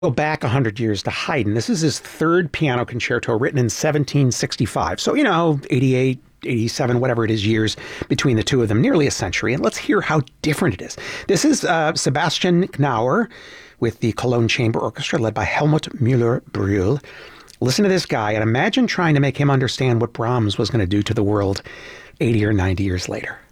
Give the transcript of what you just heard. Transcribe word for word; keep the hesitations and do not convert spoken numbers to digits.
Go back one hundred years to Haydn. This is his third piano concerto written in seventeen sixty-five. So, you know, eighty-eight, eighty-seven, whatever it is, years between the two of them, nearly a century. And let's hear how different it is. This is uh, Sebastian Knauer with the Cologne Chamber Orchestra led by Helmut Müller-Brühl. Listen to this guy and imagine trying to make him understand what Brahms was going to do to the world eighty or ninety years later.